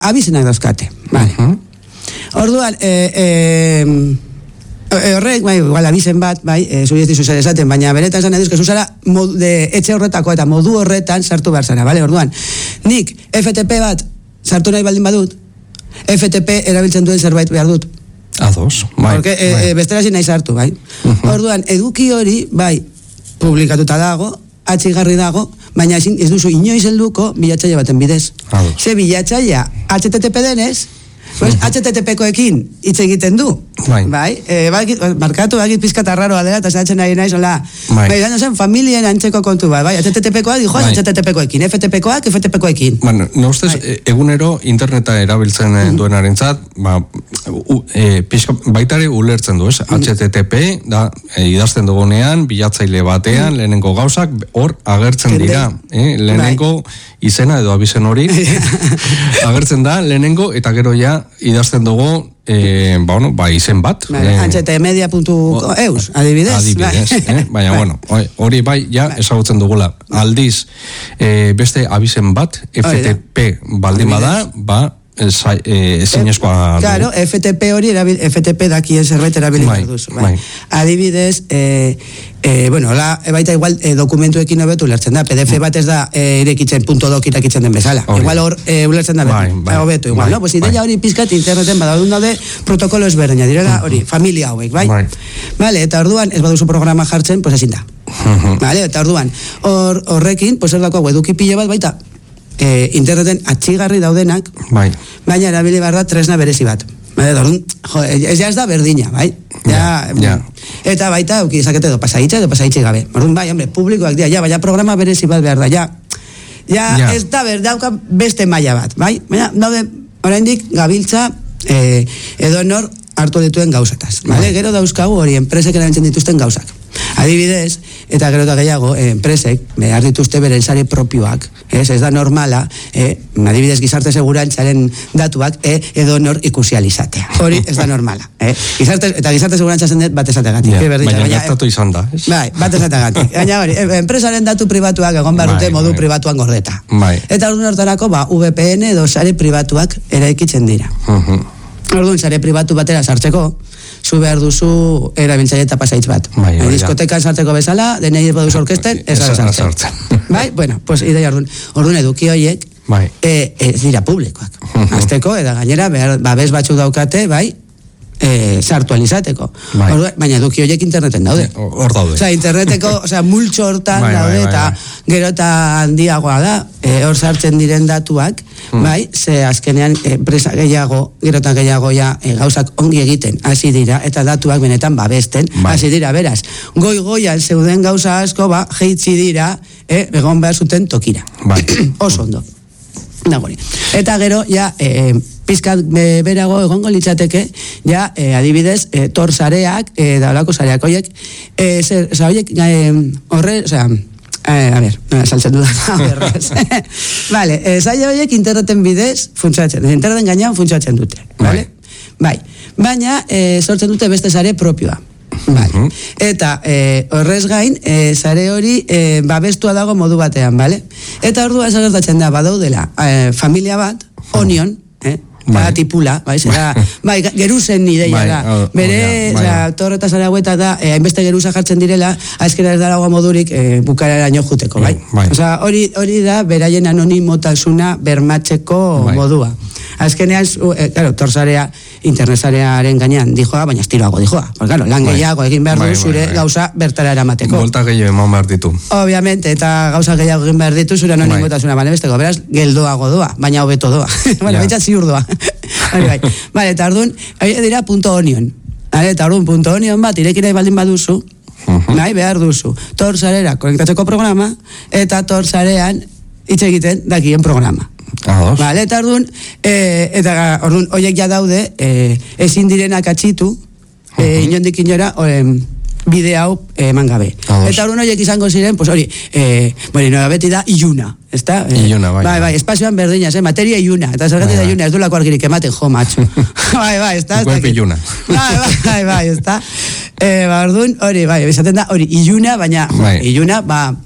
abizenak dauzkate, vale. Orduan, horrek, bai, igual abizen bat, bai, zuri ez dizu zer esaten, baina benetan esan eduz, que zuzara etxe horretako eta modu horretan sartu behar zara, vale? Orduan, nik FTP bat sartu nahi baldin badut, FTP erabiltzen duen zerbait behar dut. Ados, bai. Porque bestera nahi sartu, bai. Orduan, eduki hori, bai, publikatuta dago, atxigarri dago, baina ez duzu inoiz helduko bilatzaile baten bidez. Ze bilatzailea HTTP denez, pues HTTP-koekin hitz egiten du. Bai, markatu bagit pizkata raroa dela, eta zatzen nahi naiz, hola. Bai, gano zen, familien antzeko kontu bat, bai, HTTP-koa dijo, HTTP-koekin, FTP-koak, FTP-koekin. Bueno, no ustez, egunero interneta erabiltzen duenarentzat, baitare ulertzen du, ez? HTTP, da, idazten dugunean, bilatzaile batean, lehenengo gauzak, hor agertzen dira, lehenengo izena edo abizen hori, agertzen da, lehenengo, eta gero ja, idazten dugu, izen bat. htmedia.eus, adibidez. Baina, bueno, hori bai, ja, ezagutzen dugula. Aldiz, beste abizen bat, FTP baldin bada, ezinezkoa du. Claro, FTP hori, FTP dakien zerbait erabiliko duzu. Adibidez, baita igual dokumentuekin hobetu ulertzen da, PDF bat ez da irekitzen, .doc irekitzen den bezala. Igual hor ulertzen da hobetu, igual, no? Pues ideia hori pizkat interneten badadun daude protokolo ezberdina, direla hori, familia hauek, bai? Vale, eta orduan, ez baduzu programa jartzen, pues ezin da. Vale, eta orduan, horrekin, pues ez dako eduki pile bat baita, interneten atxigarri daudenak, baina erabili behar da tresna berezi bat. Ez da berdina, bai? Eta baita, izakete edo pasaitxe gabe. Orduan, bai, hombre, publikoak dira, baina programa berezi bat behar da, ez da berdauka beste maila bat, bai? Baina, daude, oraindik gabiltza edo nor hartu dituen gauzataz, bale? Gero dauzkagu hori enpresek erabiltzen dituzten gauzak. Adibidez, eta gero eta gehiago, enpresek behar dituzte beren sare propioak, ez da normala, adibidez gizarte segurantzaren datuak, edo nor ikusializatea. Hori ez da normala. Eta gizarte segurantza zen bat esategatik. Baina gertatu izan da, ez? Bai, bat esategatik. Baina hori, enpresaren datu pribatuak egon behar dute modu pribatuan gordeta. Eta orduan hortarako, VPN edo sare pribatuak eraikitzen dira. Orduan, sare pribatu batera sartzeko, zu behar duzu erabiltzaile eta pasaitz bat. Diskotekan sartzeko bezala, denei baduzu orkesten, ez da sartzen. Bai, bueno, pues idea orduan eduki horiek, ez dira publikoak. Azteko, eta gainera, babes batzuk daukate, bai, sartu alizateko. Baina eduki horiek interneten daude. Hor daude. Interneteko, multxo hortan daude, eta gero eta handiagoa da, hor sartzen diren datuak, bai, ze azkenean enpresa gehiago, gero eta gehiago gauzak ongi egiten, hasi dira, eta datuak benetan babesten, hasi dira, beraz. Goi-goian zeuden gauza asko, jeitzi dira, egon behar zuten tokira. Oso ondo. Eta gero, pizkat berago egongo litzateke, adibidez, tor zareak, daulako zareak horiek, horre, saltzen dudan, vale, zaila horiek interneten bidez funtsatzen, interneten gainean funtsatzen dute, bai, baina sortzen dute beste zare propioa. Eta horrez gain, zare hori babestua dago modu batean, eta ordua esagertatzen da, badaudela familia bat, Onion, tipula, geruzen ideia da, bere torreta zara hueta da, hainbeste geruza jartzen direla, aizkera ez dara modurik bukarara joteko, hori da beraien anonimotasuna bermatzeko modua. Azkenean, torzarea, internetzarearen gainean dijoa, baina estiroago dijoa. Lan gehiago egin behar du zure gauza bertara eramateko. Volta gehiago eman behar ditu. Obviamente, eta gauza gehiago egin behar ditu zure anonimotasuna, besteko, beraz, geldoago doa, baina hobeto doa. Baina ziur doa. Eta orduan, dira .onion. Eta orduan, .onion bat, irekire baldin baduzu, nahi behar duzu, torzarera konektatzeko programa, eta torzarean hitz egiten dakien programa. Eta orduan, horiek ja daude, ezin direnak atxitu, inondik inora, bide hau eman gabe. Eta orduan horiek izango ziren, hori, beti da iluna. Iluna, bai. Espazioan berdina, materia iluna. Eta zergatik da iluna, ez duelako argirik ematen, macho. Bai, ez da. Kuerpi iluna. Bai, ez da. Orduan, hori, izaten da, hori, iluna, baina iluna,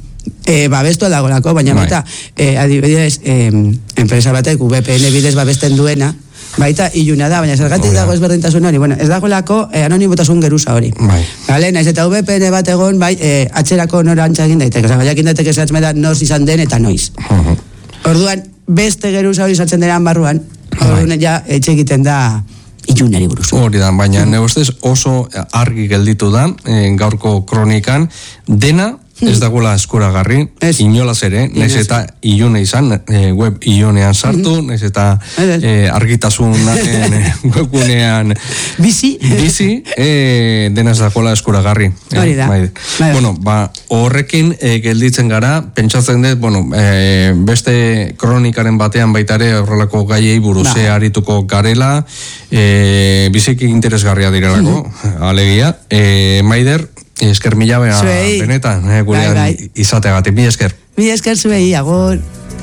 babestu aldagolako, baina baita, adibidez, enpresa batek VPN bidez babesten duena, baita iluna da, baina zergatik dago ezberdintasun hori, bueno, ez dagolako anonimotasun geruza hori. Vale, naiz eta VPN bat egon, bai, atxerako norantza egin daiteke, oza, jakin daiteke zehatzme da noiz izan den eta noiz. Orduan, beste geruza hori sartzen denean barruan, orduan ja etxe egiten da ilunari buruz. Hori da, baina nebostez oso argi gelditu da, gaurko kronikan, dena ez dagoela eskuragarri, inolaz ere, naiz eta ilune izan, web ilunean sartu, naiz eta argitasun webgunean bizi, dena ez dagoela eskuragarri. Hori da. Bueno, horrekin gelditzen gara, pentsatzen dut, bueno, beste kronikaren batean baitare horrelako gaiei buruzea arituko garela, biziki interesgarria direlako, alegia. Maider, esker mila benetan, gurean izateagatik, mi esker. Mi esker zuei, agur.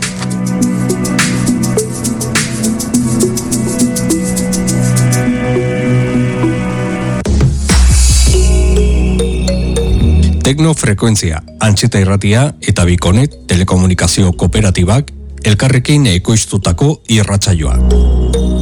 Teknofrekuentzia, Antxeta Irratia eta Bikonet telekomunikazio kooperatibak elkarrekin ekoiztutako irratsaioa.